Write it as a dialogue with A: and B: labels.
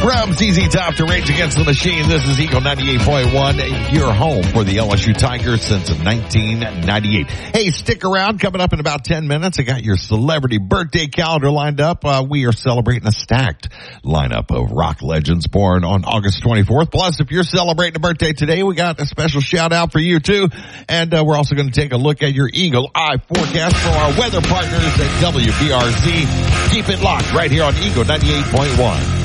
A: From ZZ Top to Rage Against the Machine, this is Eagle 98.1, your home for the LSU Tigers since 1998. Hey, stick around. Coming up in about 10 minutes, I got your celebrity birthday calendar lined up. We are celebrating a stacked lineup of rock legends born on August 24th. Plus, if you're celebrating a birthday today, we got a special shout out for you too. And we're also going to take a look at your Eagle Eye forecast for our weather partners at WBRZ. Keep it locked right here on Eagle 98.1.